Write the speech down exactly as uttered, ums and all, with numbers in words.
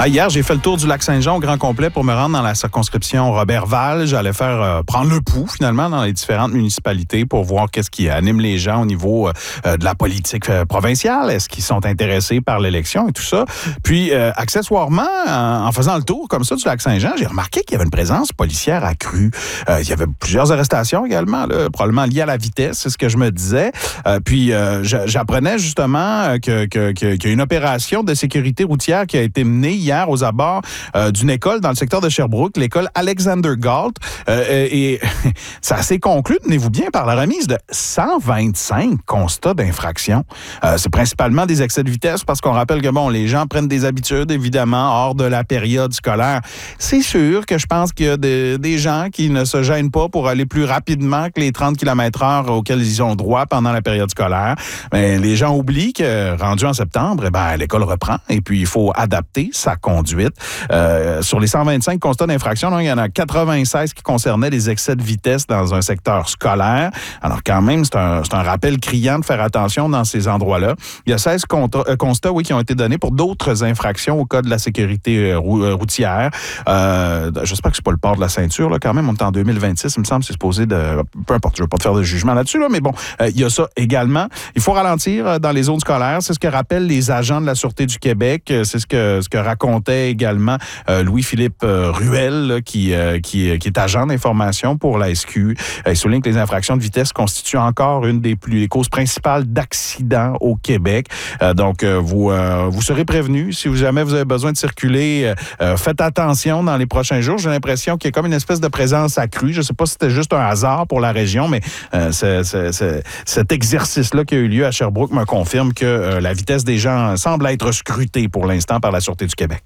Ah, hier, j'ai fait le tour du Lac-Saint-Jean au grand complet pour me rendre dans la circonscription Roberval. J'allais faire euh, prendre le pouls, finalement, dans les différentes municipalités pour voir qu'est-ce qui anime les gens au niveau euh, de la politique euh, provinciale. Est-ce qu'ils sont intéressés par l'élection et tout ça? Puis, euh, accessoirement, en, en faisant le tour comme ça du Lac-Saint-Jean, j'ai remarqué qu'il y avait une présence policière accrue. Euh, il y avait plusieurs arrestations également, là, probablement liées à la vitesse, c'est ce que je me disais. Euh, puis, euh, j'apprenais justement que, que, que, qu'il y a une opération de sécurité routière qui a été menée hier aux abords euh, d'une école dans le secteur de Sherbrooke, l'école Alexander Galt. Euh, et ça s'est conclu, tenez-vous bien, par la remise de cent vingt-cinq constats d'infraction. Euh, c'est principalement des excès de vitesse parce qu'on rappelle que, bon, les gens prennent des habitudes, évidemment, hors de la période scolaire. C'est sûr que je pense qu'il y a de, des gens qui ne se gênent pas pour aller plus rapidement que les trente kilomètres heure auxquels ils ont droit pendant la période scolaire. Mais les gens oublient que, rendu en septembre, eh ben, l'école reprend et puis il faut adapter sa conduite. Euh, sur les cent vingt-cinq constats d'infraction, non, il y en a quatre-vingt-seize qui concernaient des excès de vitesse dans un secteur scolaire. Alors quand même, c'est un, c'est un rappel criant de faire attention dans ces endroits-là. Il y a seize contra- euh, constats oui, qui ont été donnés pour d'autres infractions au code de la sécurité euh, routière. Euh, J'espère que c'est pas le port de la ceinture. Là, quand même, on est en deux mille vingt-six, il me semble, c'est supposé de... Peu importe, je ne veux pas te faire de jugement là-dessus, là, mais bon, euh, il y a ça également. Il faut ralentir euh, dans les zones scolaires. C'est ce que rappellent les agents de la Sûreté du Québec. C'est ce que, ce que racontait également euh, Louis-Philippe euh, Ruel, là, qui, euh, qui, qui est agent d'information pour la S Q. Il souligne que les infractions de vitesse constituent encore une des plus les causes principales d'accidents au Québec. Euh, donc, euh, vous, euh, vous serez prévenus. Si vous, jamais vous avez besoin de circuler, euh, faites attention dans les prochains jours. J'ai l'impression qu'il y a comme une espèce de présence accrue. Je ne sais pas si c'était juste un hasard pour la région, mais euh, c'est, c'est, c'est, cet exercice-là qui a eu lieu à Sherbrooke me confirme que euh, la vitesse des gens semble être scrutée pour l'instant par la Sûreté du Québec.